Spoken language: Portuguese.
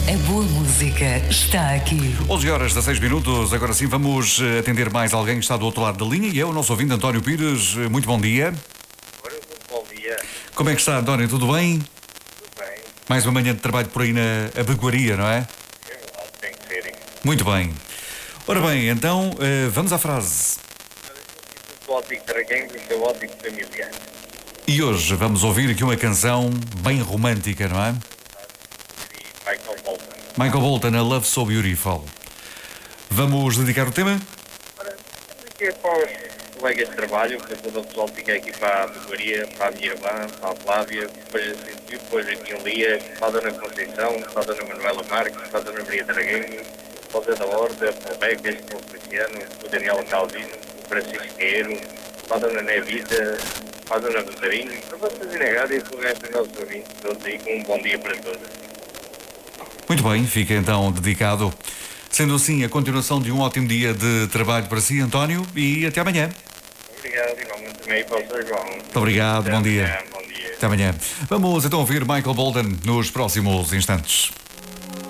A boa música está aqui. 11 horas 16 minutos. Agora sim vamos atender mais alguém que está do outro lado da linha e é o nosso ouvinte António Pires. Muito bom dia. Muito bom dia. Como é que está, António? Tudo bem? Tudo bem. Mais uma manhã de trabalho por aí na Abaguaria, não é? É verdade, tem que ser. Muito bem. Ora bem, então vamos à frase. O ótico Traguenho e o seu ótico familiar. E hoje vamos ouvir aqui uma canção bem romântica, não é? E Michael Bolton. Michael Bolton, a Love So Beautiful. Vamos dedicar o tema? Ora, estamos aqui para os colegas de trabalho, para todo o pessoal que fica aqui para a Bulgaria, para a minha irmã, para a Flávia, depois aqui em Lia, para a Dona Conceição, para a Dona Manuela Marques, para a Dona Maria Traguenho, para o Zé da Horta, para o Becas, para o Cristiano, para o Daniel Calvino, para o Francisco Guerreiro, para a Dona Nevita, para a Dona Rosarinho, para vocês e negado e para o resto dos nossos ouvintes, todos aí com um bom dia para todos. Muito bem, fica então dedicado. Sendo assim, a continuação de um ótimo dia de trabalho para si, António, e até amanhã. Obrigado, igualmente também para o Sr. João. Muito obrigado, bom dia. Bom dia. Até amanhã. Vamos então ouvir Michael Bolton nos próximos instantes.